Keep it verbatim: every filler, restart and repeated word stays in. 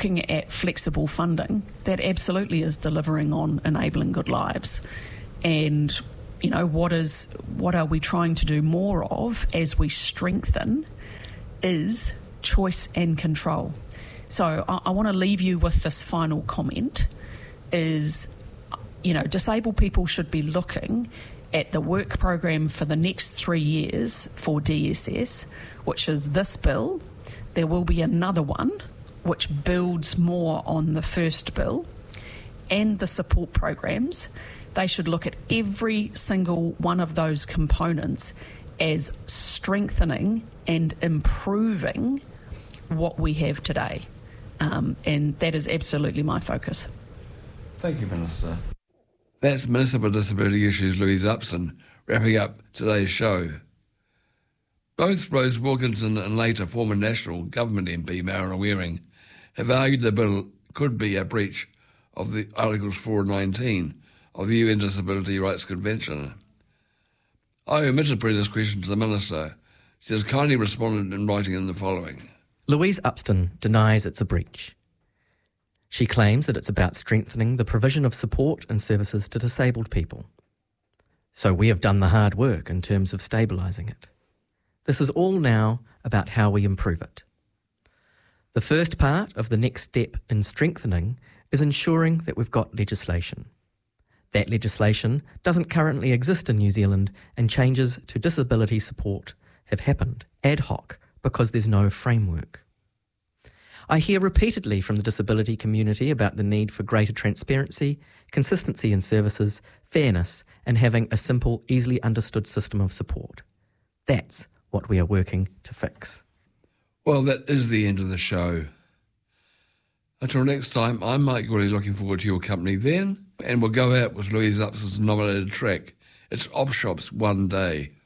looking at flexible funding, that absolutely is delivering on enabling good lives. And, you know, what is what are we trying to do more of as we strengthen is choice and control. So I, I want to leave you with this final comment is, you know, disabled people should be looking at the work program for the next three years for D S S, which is this bill. There will be another one which builds more on the first bill, and the support programs. They should look at every single one of those components as strengthening and improving what we have today. Um, and that is absolutely my focus. Thank you, Minister. That's Minister for Disability Issues Louise Upston wrapping up today's show. Both Rose Wilkinson and later former National Government M P Maura Waring have argued the bill could be a breach of the Articles four and nineteen of the U N Disability Rights Convention. I omitted putting this question to the Minister. She has kindly responded in writing in the following. Louise Upston denies it's a breach. She claims that it's about strengthening the provision of support and services to disabled people. So we have done the hard work in terms of stabilising it. This is all now about how we improve it. The first part of the next step in strengthening is ensuring that we've got legislation. That legislation doesn't currently exist in New Zealand, and changes to disability support have happened ad hoc because there's no framework. I hear repeatedly from the disability community about the need for greater transparency, consistency in services, fairness, and having a simple, easily understood system of support. That's what we are working to fix. Well, that is the end of the show. Until next time, I'm Mike Gourley, looking forward to your company then, and we'll go out with Louise Upston's nominated track. It's Op Shop's One Day.